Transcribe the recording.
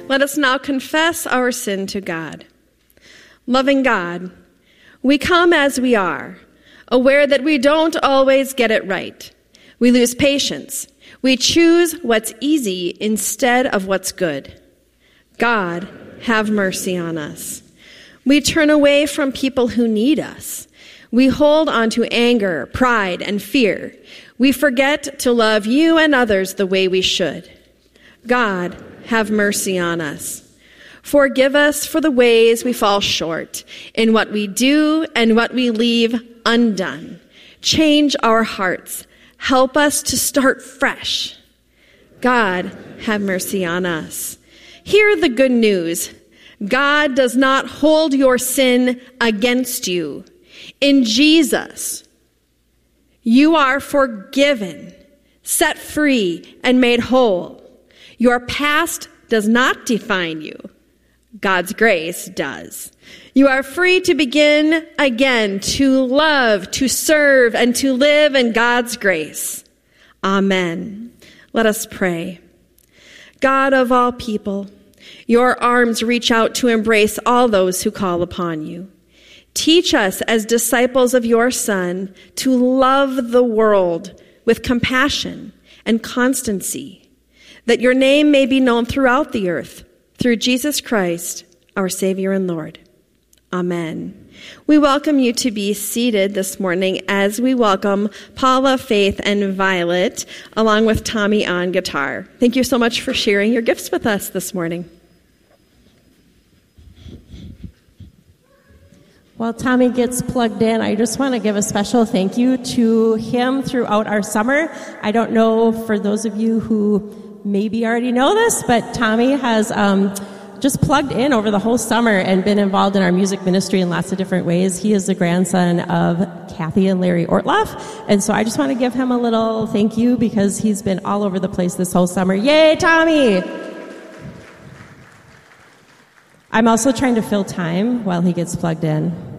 Let us now confess our sin to God. Loving God, we come as we are, aware that we don't always get it right. We lose patience. We choose what's easy instead of what's good. God, have mercy on us. We turn away from people who need us. We hold on to anger, pride, and fear. We forget to love you and others the way we should. God, have mercy on us. Forgive us for the ways we fall short in what we do and what we leave undone. Change our hearts. Help us to start fresh. God, have mercy on us. Hear the good news. God does not hold your sin against you. In Jesus, you are forgiven, set free, and made whole. Your past does not define you. God's grace does. You are free to begin again, to love, to serve, and to live in God's grace. Amen. Let us pray. God of all people, your arms reach out to embrace all those who call upon you. Teach us as disciples of your Son to love the world with compassion and constancy, that your name may be known throughout the earth, through Jesus Christ, our Savior and Lord. Amen. We welcome you to be seated this morning as we welcome Paula, Faith, and Violet, along with Tommy on guitar. Thank you so much for sharing your gifts with us this morning. While Tommy gets plugged in, I just want to give a special thank you to him throughout our summer. I don't know for those of you who maybe already know this, but Tommy has just plugged in over the whole summer and been involved in our music ministry in lots of different ways. He is the grandson of Kathy and Larry Ortloff, and so I just want to give him a little thank you because he's been all over the place this whole summer. Yay, Tommy! I'm also trying to fill time while he gets plugged in.